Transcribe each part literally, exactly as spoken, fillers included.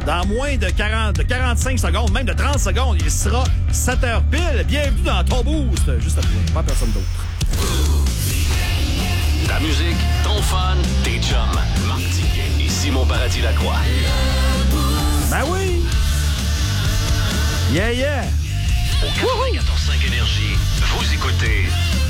dans moins de, quarante, de quarante-cinq secondes, même de trente secondes. Il sera sept heures pile. Bienvenue dans ton boost. Juste à toi, pas personne d'autre. Ta musique, ton fun, tes chums. Marc Tiquet et Simon Paradis-Lacroix. Ben oui! Yeah, yeah! Au quatre-vingt-quatorze cinq Énergie, vous écoutez...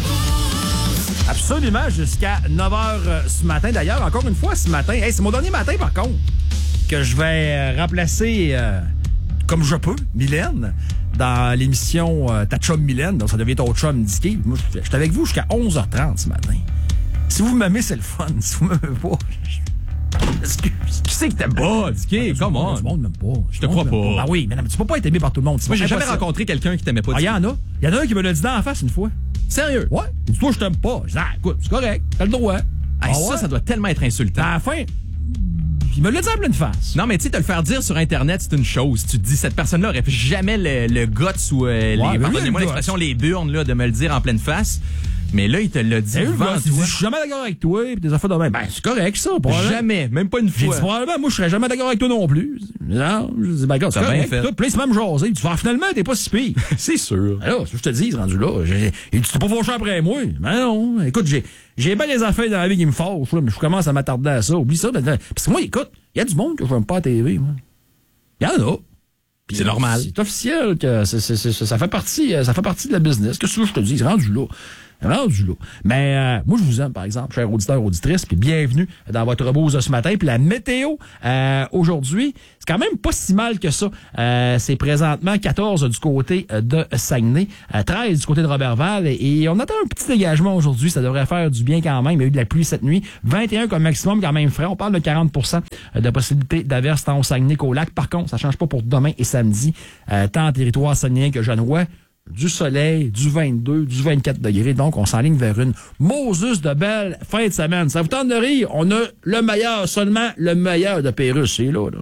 Absolument, jusqu'à neuf heures ce matin. D'ailleurs, encore une fois, ce matin, hey, c'est mon dernier matin, par contre, que je vais remplacer, euh, comme je peux, Mylène, dans l'émission euh, Ta chum Mylène. Donc, ça devient ton chum Dicky. Moi, j'étais avec vous jusqu'à onze heures trente ce matin. Si vous m'aimez, c'est le fun. Si vous m'aimez pas, excuse. Tu sais que t'aimes pas, Dicky, come on. Tout le monde m'aime pas. Je te crois pas. Ah oui, mais non, mais tu peux pas être aimé par tout le monde. Moi, j'ai jamais rencontré quelqu'un qui t'aimait pas. Ah, il y en a. Il y en a un qui me l'a dit dans la face une fois. Sérieux? Ouais. Il dit, toi, je t'aime pas. Je dis, ah, écoute, c'est correct. T'as le droit. Hey, ah, ça, ouais? ça doit tellement être insultant. À la fin, il me l'a dit en pleine face. Non, mais tu sais, te le faire dire sur Internet, c'est une chose. Tu te dis, cette personne-là aurait jamais le, le guts ou euh, ouais, les, pardonnez-moi oui, l'expression, les burnes là, de me le dire en pleine face. Mais là, il te l'a dit devant toi. Je suis jamais d'accord avec toi, pis des affaires de même. Ben, c'est correct, ça. Jamais, même pas une J'ai fois. dit, probablement, moi, je serais jamais d'accord avec toi non plus. Non, je dis, ben, gars, c'est correct. Toi, puis là, c'est même jasé. Tu vas, finalement, t'es pas si pire. C'est sûr. Alors, je te dis, rendu là. J'ai, tu t'es pas fâché après moi. Ben non. Écoute, j'ai, j'ai bien des affaires dans la vie qui me fâchent, là, mais je commence à m'attarder à ça. Oublie ça. Ben, parce que moi, écoute, il y a du monde que je n'aime pas à T V, moi. Il y en a. Puis c'est normal. C'est officiel que c'est, c'est, c'est, ça fait partie, ça fait partie de la business. Qu'est-ce que je te dis? C'est rendu là. Rendu là. Mais euh, moi, je vous aime, par exemple, chers auditeurs, auditrices, puis bienvenue dans votre rebose de ce matin. Puis la météo, euh, aujourd'hui, c'est quand même pas si mal que ça. Euh, c'est présentement quatorze du côté de Saguenay, euh, treize du côté de Roberval, et, et on attend un petit dégagement aujourd'hui. Ça devrait faire du bien quand même. Il y a eu de la pluie cette nuit. vingt et un comme maximum, quand même frais. On parle de quarante pour cent de possibilité d'averse tant au Saguenay qu'au lac. Par contre, ça change pas pour demain et samedi, euh, tant en territoire saguenayen que genevois. Du soleil, du vingt-deux, du vingt-quatre degrés. Donc, on s'enligne vers une Moses de belle fin de semaine. Ça vous tente de rire? On a le meilleur, seulement le meilleur de Pérusse. C'est là, là.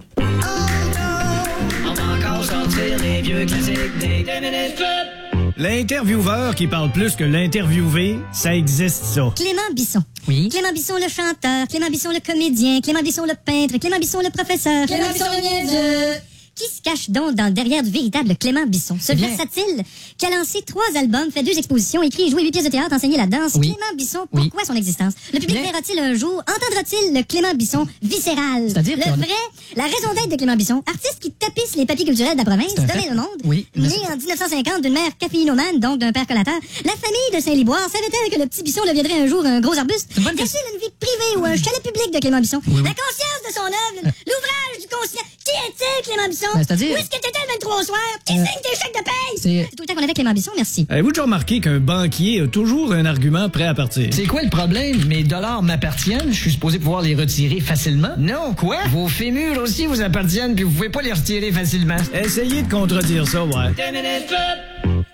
On va encore sortir les vieux classiques des deux minutes club. L'intervieweur qui parle plus que l'interviewé, ça existe, ça. Clément Bisson. Oui. Clément Bisson le chanteur, Clément Bisson le comédien, Clément Bisson le peintre, Clément Bisson le professeur, Clément Bisson le niaiseux. Qui se cache donc dans le derrière du véritable Clément Bisson? Ce Bien. versatile qui a lancé trois albums, fait deux expositions, écrit et joué huit pièces de théâtre, enseigné la danse. Oui. Clément Bisson, Oui. pourquoi son existence? Le public Bien. verra-t-il un jour, entendra-t-il le Clément Bisson viscéral? C'est-à-dire Le qu'on a- vrai, la raison d'être de Clément Bisson, artiste qui tapisse les papiers culturels de la province, C'est un donner fait. le monde. Oui. Né en dix-neuf cent cinquante d'une mère caféinomane, donc d'un père collateur, la famille de Saint-Liboire savait-elle que le petit Bisson deviendrait un jour un gros arbuste? C'est une bonne Qu'a-t-il une vie privée ou un chalet public de Clément Bisson? Oui, oui. La conscience de son œuvre, l'ouvrage du conscient. Qui est-il, Clément Bisson? Ben, c'est-à-dire- Où est-ce que t'étais le vingt-trois au soir? Qui Euh, signe tes chèques de paye? c'est- C'est tout le temps qu'on avait Clément Bisson, merci. Avez-vous déjà remarqué qu'un banquier a toujours un argument prêt à partir? C'est quoi le problème? Mes dollars m'appartiennent, je suis supposé pouvoir les retirer facilement? Non, quoi? Vos fémurs aussi vous appartiennent, puis vous pouvez pas les retirer facilement. Essayez de contredire ça, ouais. deux minutes club.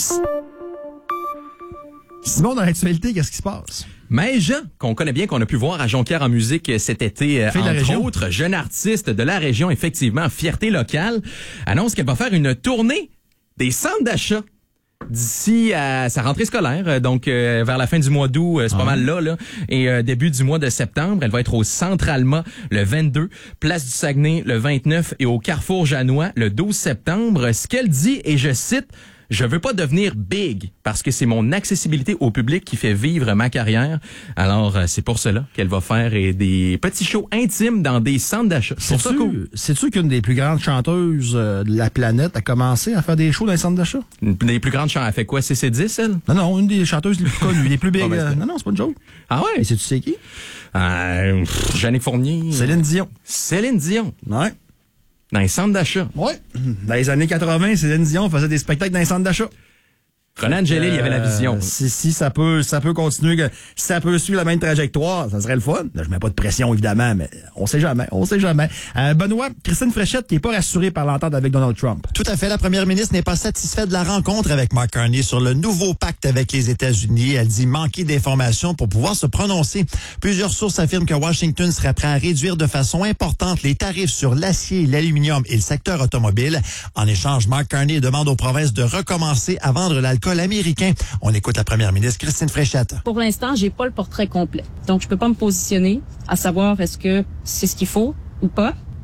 Simon, dans l'actualité, qu'est-ce qui se passe? Mais Jean, qu'on connaît bien, qu'on a pu voir à Jonquière en musique cet été, euh, Fille de la entre région. autres, jeune artiste de la région, effectivement, fierté locale, annonce qu'elle va faire une tournée des centres d'achat d'ici à sa rentrée scolaire, euh, donc euh, vers la fin du mois d'août, euh, c'est pas mal là, là, et euh, début du mois de septembre. Elle va être au Centre Alma le vingt-deux, Place du Saguenay le vingt-neuf et au Carrefour Janois le douze septembre. Ce qu'elle dit, et je cite, « Je veux pas devenir big parce que c'est mon accessibilité au public qui fait vivre ma carrière. » Alors, euh, c'est pour cela qu'elle va faire euh, des petits shows intimes dans des centres d'achat. C'est pour ça Sais-tu, cool. sais-tu qu'une des plus grandes chanteuses euh, de la planète a commencé à faire des shows dans les centres d'achat? Une des plus grandes chants, elle fait quoi? C C dix, elle? Non, non, une des chanteuses les plus connues, les plus big. Ah, ben, euh, c'est- non, non, c'est pas une joke. Ah Et ouais? sais-tu c'est qui? Euh, pff, Jannick Fournier. Céline Dion. Céline Dion. Ouais. Dans les centres d'achat. Ouais. Dans les années quatre-vingt, Céline Dion faisait des spectacles dans les centres d'achat. Renan Angélil, il y avait la vision. Euh, si, si ça peut, ça peut continuer, que, si ça peut suivre la même trajectoire, ça serait le fun. Là, je mets pas de pression, évidemment, mais on sait jamais, on sait jamais. Euh, Benoît, Christine Fréchette qui est pas rassurée par l'entente avec Donald Trump. Tout à fait. La première ministre n'est pas satisfaite de la rencontre avec Mark Carney sur le nouveau pacte avec les États-Unis. Elle dit manquer d'informations pour pouvoir se prononcer. Plusieurs sources affirment que Washington serait prêt à réduire de façon importante les tarifs sur l'acier, l'aluminium et le secteur automobile. En échange, Mark Carney demande aux provinces de recommencer à vendre l'alcool américain. On écoute la première ministre Christine Fréchette. Pour l'instant, j'ai pas le portrait complet. Donc, je peux pas me positionner à savoir est-ce que c'est ce qu'il faut ou pas.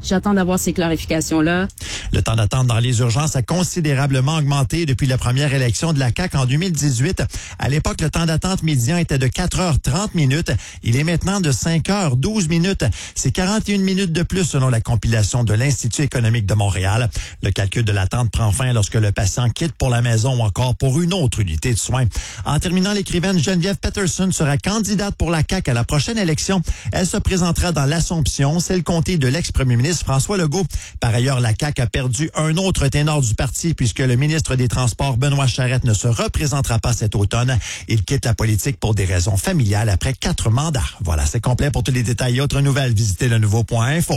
J'attends d'avoir ces clarifications-là. Le temps d'attente dans les urgences a considérablement augmenté depuis la première élection de la C A Q en deux mille dix-huit. À l'époque, le temps d'attente médian était de quatre heures trente minutes. Il est maintenant de cinq heures douze minutes. C'est quarante et une minutes de plus selon la compilation de l'Institut économique de Montréal. Le calcul de l'attente prend fin lorsque le patient quitte pour la maison ou encore pour une autre unité de soins. En terminant, l'écrivaine Geneviève Peterson sera candidate pour la C A Q à la prochaine élection. Elle se présentera dans l'Assomption, c'est le comté de l'ex-premier ministre François Legault. Par ailleurs, la C A Q a perdu un autre ténor du parti puisque le ministre des Transports, Benoît Charette, ne se représentera pas cet automne. Il quitte la politique pour des raisons familiales après quatre mandats. Voilà, c'est complet. Pour tous les détails et autres nouvelles, visitez le nouveau point info.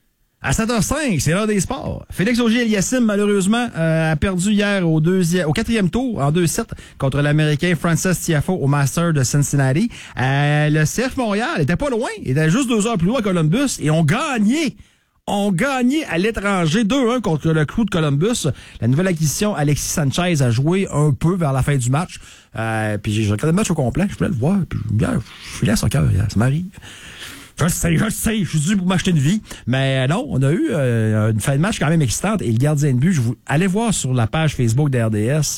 À sept heures cinq, c'est l'heure des sports. Félix Auger-Aliassime, malheureusement, euh, a perdu hier au deuxième, au quatrième tour, en deux sept, contre l'Américain Frances Tiafoe au Masters de Cincinnati. Euh, le C F Montréal était pas loin. Il était juste deux heures plus loin à Columbus et ont gagné. ont gagné à l'étranger deux un contre le Crew de Columbus. La nouvelle acquisition, Alexis Sanchez, a joué un peu vers la fin du match. Euh, puis j'ai regardé le match au complet. Je voulais le voir. Puis bien, je suis là à son cœur. Ça m'arrive. Je le sais, je le sais, je suis dû pour m'acheter une vie. Mais non, on a eu euh, une fin de match quand même excitante. Et le gardien de but, je vous allez voir sur la page Facebook de R D S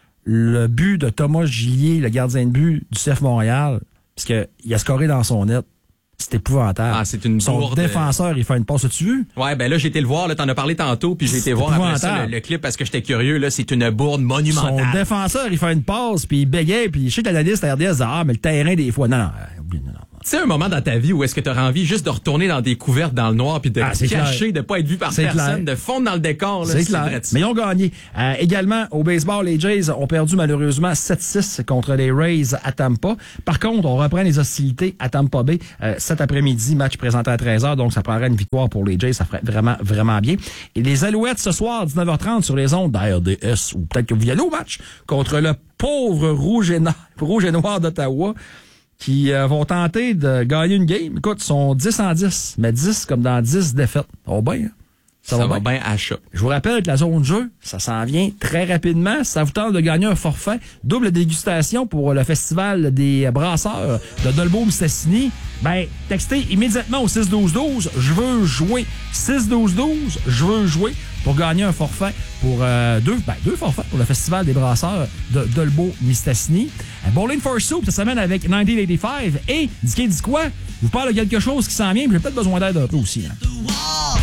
le but de Thomas Gillier, le gardien de but du C F Montréal, parce que il a scoré dans son net. C'est épouvantable. Ah, c'est une Son bourde. défenseur, il fait une passe, as-tu vu? Ouais, ben là, j'ai été le voir, là, t'en as parlé tantôt, puis j'ai été voir après ça le, le clip parce que j'étais curieux, là, c'est une bourde monumentale. Son défenseur, il fait une passe, puis il bégayait, puis je sais que l'analyste à R D S dit, ah, mais le terrain, des fois, non, non, oublie, non, non. Tu sais, un moment dans ta vie où est-ce que tu auras envie juste de retourner dans des couvertes dans le noir puis de Ah, te c'est cacher, clair. de pas être vu par C'est personne, clair. de fondre dans le décor. Là, C'est clair. vrai de ça. Mais ils ont gagné. Euh, également, au baseball, les Jays ont perdu malheureusement sept six contre les Rays à Tampa. Par contre, on reprend les hostilités à Tampa Bay euh, cet après-midi, match présenté à treize heures, donc ça prendrait une victoire pour les Jays, ça ferait vraiment, vraiment bien. Et les Alouettes ce soir, dix-neuf heures trente sur les ondes d'R D S, ou peut-être que vous y allez au match, contre le pauvre Rouge et, no- Rouge et Noir d'Ottawa, qui euh, vont tenter de gagner une game. Écoute, ils sont dix en dix, mais dix comme dans dix défaites. Ça va bien, hein? Ça, ça va bien à chat. Je vous rappelle que la zone de jeu, ça s'en vient très rapidement. Ça vous tente de gagner un forfait, double dégustation pour le festival des brasseurs de Dolbeau-Mistassini. Ben, textez immédiatement au six douze douze. Je veux jouer. six douze douze. Je veux jouer pour gagner un forfait pour euh, deux, ben, deux forfaits pour le festival des brasseurs de Dolbeau-Mistassini. Bowling for Soup, cette semaine avec dix-neuf quatre-vingt-quinze. Et, dis-qui, dis quoi? Je vous parle de quelque chose qui s'en vient, mais j'ai peut-être besoin d'aide un peu aussi. Hein.